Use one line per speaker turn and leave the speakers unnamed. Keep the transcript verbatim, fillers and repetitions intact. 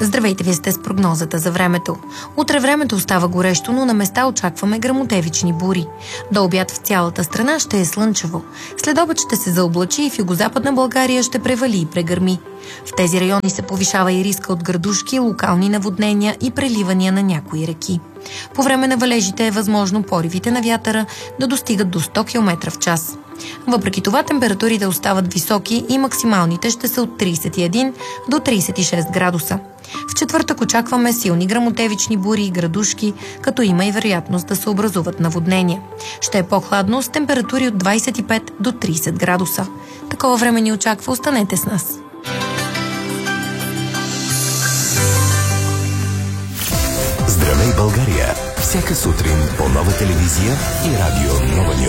Здравейте, вие сте с прогнозата за времето. Утре времето остава горещо, но на места очакваме гръмотевични бури. До обяд в цялата страна ще е слънчево. След обед ще се заоблачи и в югозападна България ще превали и прегърми. В тези райони се повишава и риска от градушки, локални наводнения и преливания на някои реки. По време на валежите е възможно поривите на вятъра да достигат до сто километра в час. Въпреки това температурите остават високи и максималните ще са от трийсет и един до трийсет и шест градуса. В четвъртък очакваме силни гръмотевични бури и градушки, като има и вероятност да се образуват наводнения. Ще е по-хладно с температури от двайсет и пет до трийсет градуса. Такова време ни очаква, останете с нас.
Здравей, България! Всяка сутрин по Нова телевизия и радио Нова Нюз.